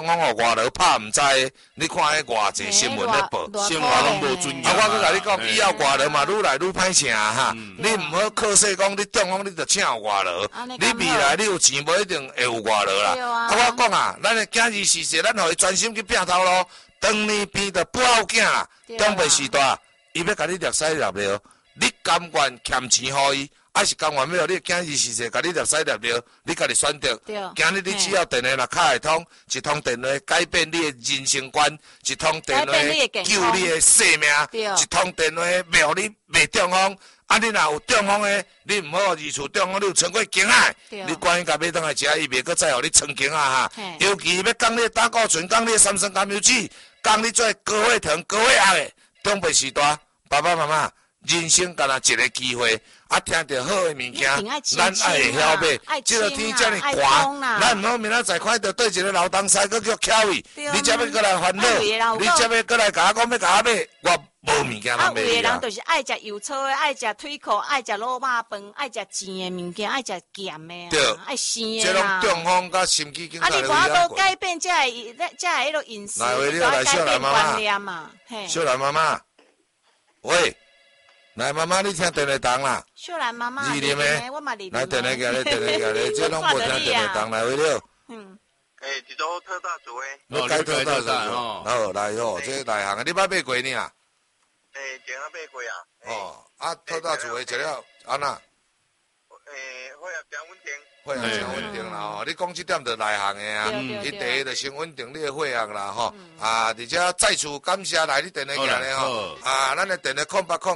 讲哦，外劳拍唔知，你看迄偌济新闻咧报， 生活拢无尊严。 啊，我搁甲你讲，以后外劳嘛愈来愈歹请哈。你唔好靠说讲你中央你就请有外劳，你未来你有钱无一定会有外劳啦。啊，我讲啊，咱的今日时势，咱互伊专心去拼头路。当年变得不好囝啦，长辈时代，伊要甲你掠屎掠尿，你甘愿欠钱互伊？还是甘愿要你今日时势甲你掠屎掠尿，你家己选择。今日你只要电话若敲会通，一通电话改变你的人生观，一通电话救你的性命，一通电话庙你袂中风。啊，你若有中风的，你唔好二厝中风，你有穿过经啊？你关于甲买倒来食，伊袂搁再互你穿经啊哈。尤其要讲你胆固醇，讲你三酸甘油酯，讲你做高血糖、高血压的，长辈时代，爸爸妈妈。人生敢若一个机会，啊，听到好的物件，咱爱会晓买。这个天遮尔寒，咱唔好明仔载看到对一个老东西，佮叫巧伊，你才要过来烦恼，你才要过来甲我讲要甲我买，我无物件通买。 有的人就是爱食油炒的，爱食腿裤，爱食卤肉饭，爱食甜的物件，爱食咸的， 对， 爱鲜的这种中风甲心肌梗塞你无都改变这迄个饮食，就要改变观念嘛。 小兰妈妈，喂。来，妈妈，你听电话筒啦。 秀兰妈妈， 二念的， 我嘛二念。 来，电话过来，电话过来，这拢无听电话筒来回了。 一组特大组诶。 你改特大组哦。好，来哦，这内行的，你捌买过呢啊？ 前下买过啊。 哦，啊，特大组的食了安那？ 血压真稳定。 血压真稳定啦吼，你讲这点就内行的啊。伊第一就先稳定你的血压啦吼。啊，而且再次感谢来你电话过来吼。啊，咱的电话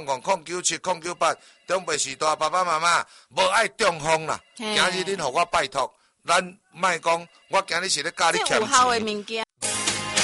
0800097098，长辈时代爸爸妈妈无爱中风啦。今日恁互我拜托，咱莫讲，我今日是咧教你欠钱。